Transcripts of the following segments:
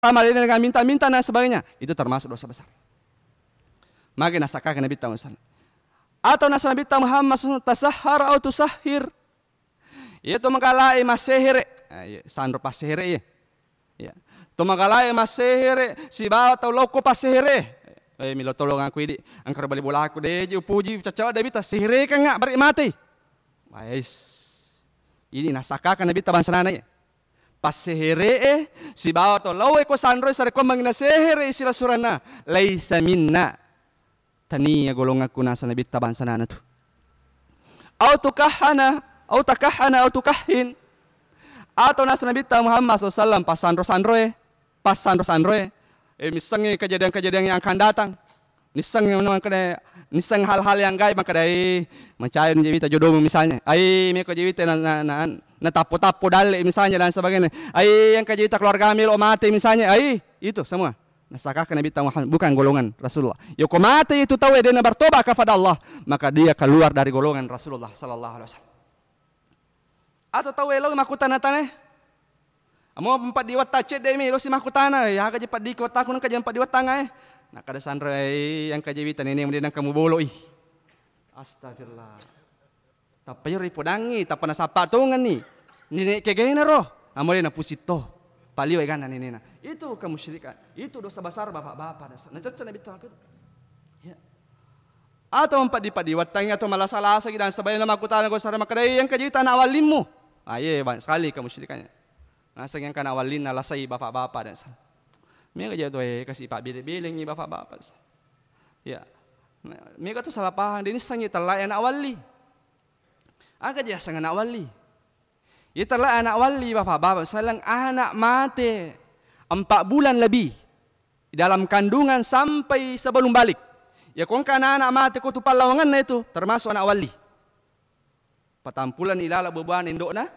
amal dengan minta-minta dan sebagainya, itu termasuk dosa besar. Maka nasakah Nabi Muhammad. Atau nasa Nabi Muhammad tasahhar atau tusahhir. Itu magalai masihir, sandro pasihir ya. To magalai masihir si bawa tau loko pasihir. Milo tolong aku ini, angker balik bola aku deh, puji caca Nabi ta sihir kan ngak beri mati. Wais. Ini nasakah Nabi bangsa nana. Pasihire si bawa to lawe ko sandro sare ko mangina sihire sila surana laisa minna. Tani ya golong aku nasa Nabi bangsa nana tu. Au tukahana, au takahana, au tukahin. Atau nasa Nabi Muhammad SAW pas sandro misalnya kejadian-kejadian yang akan datang. Nisang hal-hal yang gaib maka dari mencari jewita jodoh misalnya. Mereka jewita na tapo-tapo dale misalnya dan sebagainya. Yang kejewita keluarga amil o mati misalnya. Itu semua. Nasakah Nabi Muhammad bukan golongan Rasulullah. Yoko mati itu tahu dia bertobat kepada Allah, maka dia keluar dari golongan Rasulullah sallallahu alaihi wasallam. Atau tahu elo makutana-tana. Amo empat diwat tacet demi lo si makutana ya kaje pat di kota kun kaje empat diwat tanga nak kada sandra yang kaje witan ini yang kamu bolo astagfirullah tapi ri podangi tapana sapa tongan ni nini kegena roh amo na pusito palio egana nini itu kemusyrikan itu dosa besar bapak-bapak nah cocok Nabi takut ya atau empat diwat tanga atau malah salah sagi dan sebagainya makutana go sara makadai yang kaje witan awalimmu banyak sekali kemusyrikannya. Nasa yang kan awalin nalasay bapak-bapak dan sal. Mereka jatuh kasih pak biling ni bapak-bapak. Ya, mereka tu salah paham. Ini sangat terlalu anak wali. Agak dia sangat anak wali. Ya terlalu anak wali bapak-bapak. Salang anak mati 4 bulan lebih di dalam kandungan sampai sebelum balik. Ya kong kana anak mati ko tu palawangan na itu termasuk anak wali. Patampulan ilala beban indok na.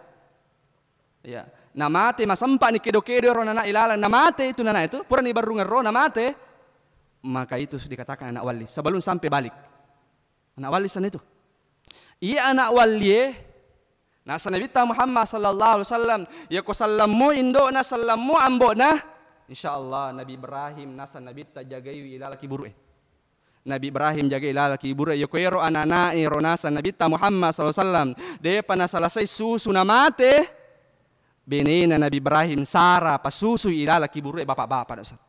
Ya. Namate masampa ni kedo-kedo ro nana ilalang namate itu nana itu pura ni barungan ro namate maka itu sudah dikatakan anak wali sebelum sampai balik anak wali sana itu iya anak wali nasa Nabi Muhammad sallallahu alaihi wasallam ya ko sallamu indo na sallamu ambo na insyaallah Nabi Ibrahim nasa Nabi tajagayu ilala kiburu Nabi Ibrahim jaga ilala kiburu ya ko ro anana ro nasa Nabi Muhammad sallallahu alaihi wasallam de pana salasai susu namate benena Nabi Ibrahim Sara pasusu ilala kiburu bapak-bapak dosa.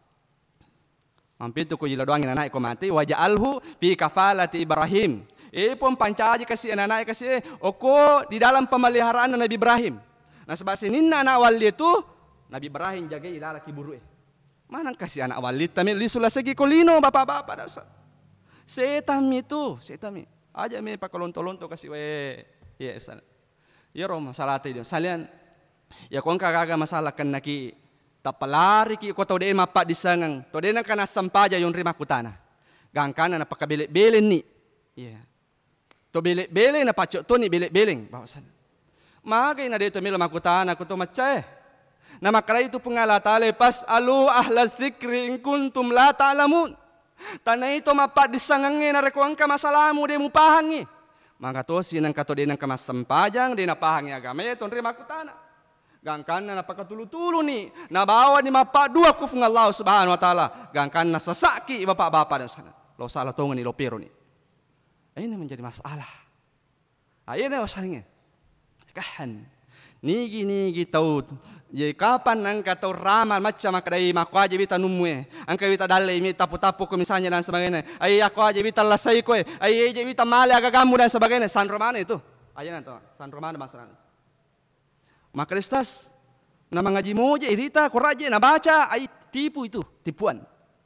Mampir tu ko ila doangin anak ko mati waja'alhu fi kafalati Ibrahim. Pun pancaji kasih anak kasih oko di dalam pemeliharaan Nabi Ibrahim. Nah sebab sininna anak wali itu Nabi Ibrahim jaga ilala kiburu. Mana kasih anak wali tami lisulah segi kolino bapak-bapak dosa. Setan itu, setan aja me pakolonto-lonto kasih ya Ustaz. Ya Rom salat itu. Salian ya kung kagaga masalah kan naki tapalari ki ko tawde mapa disangang tawde na kana sampaja yung rima kutana gangkana na pakabili-bilin ni yeah to bili-bili na pacho to ni bili-biling bawasan magay na dito mila makutana ko to matchay na makray itu pangalatale pas alu ahla zikri in kuntum la ta'lamun tanay to mapa disangang na rekwang ka masalamu de mupahangi maka to sinang katode nang kamasampajang de napahangi agama to rima kutana gangkan na napakatulu-tulo ni nabawa ni mapa dua kufung Allah subhanahu wa ta'ala gangkan na sasaki bapak-bapak dan sana lo salah tongan ni lo pero ni ini menjadi masalah ayun na wasalnya kahan nigi tau jadi kapan nang katau ramal macam makadai mako aja bita numwe angka bita dalai mi tapu-tapu ko misalnya dan sebagainya aku aja bita lasai ko aja bita male agagamu dan sebagainya san romana itu ayun na to san romana masalah maka restas na mengaji moja irita koraje na baca ay tipu itu tipuan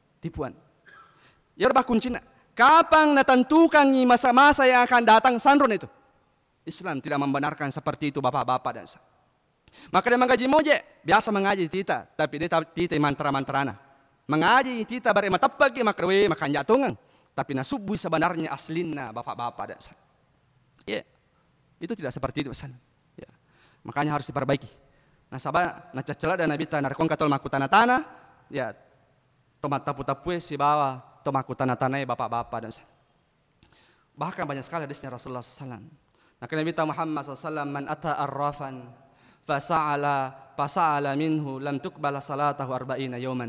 yarba kuncina kapan natentukan ni masa-masa yang akan datang sandron itu Islam tidak membenarkan seperti itu bapak-bapak dan maka dia mengaji moja biasa mengaji tita tapi dia tita mantra-mantrana mengaji tita bare matapag makrawe makan jatungan tapi nasubu sebenarnya aslinna bapak-bapak dan ya itu tidak seperti itu pesan. Makanya harus diperbaiki. Nah sabah na cacela dan nabi tanah kong katol maku tanah ya tomat tapu-tapu si bawa tomaku tanah bapak-bapak dan bahkan banyak sekali hadisnya Rasulullah SAW. Nah Nabi Muhammad SAW man ata arrafan fasa'ala minhu lam tuqbala salatahu arba'ina yawman.